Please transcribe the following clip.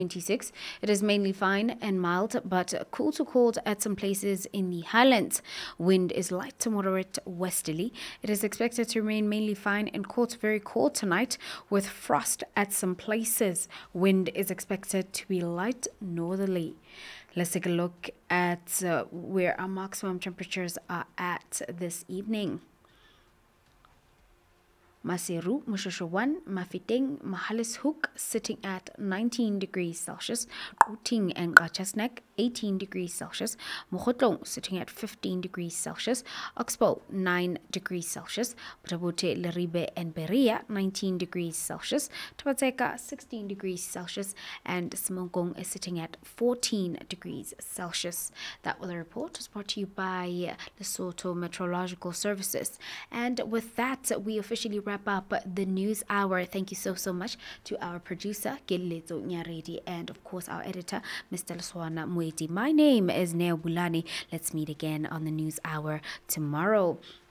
26. It is mainly fine and mild, but cool to cold at some places in the highlands. Wind is light to moderate westerly. It is expected to remain mainly fine and cold to very cold tonight, with frost at some places. Wind is expected to be light northerly. Let's take a look at where our maximum temperatures are at this evening. Maseru, Mushushuwan, Mafiteng, Mahalishoek sitting at 19 degrees Celsius, Kuting and Gachasnek 18 degrees Celsius, Mokotlong sitting at 15 degrees Celsius, Oxbow 9 degrees Celsius, Prabute, Leribe and Beria 19 degrees Celsius, Tabateka 16 degrees Celsius, and Smokong is sitting at 14 degrees Celsius. That weather report was brought to you by Lesotho Meteorological Services. And with that, we officially wrap up the news hour. Thank you so much to our producer, Gelezo Nyaredi, and of course our editor, Mr. Laswana Mweti. My name is Neo Bulani. Let's meet again on the news hour tomorrow.